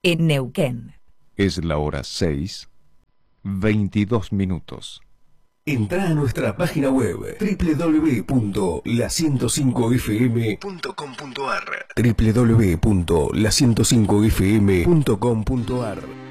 en Neuquén. Es la hora 6:22. Entrá a nuestra página web www.la105fm.com.ar www.la105fm.com.ar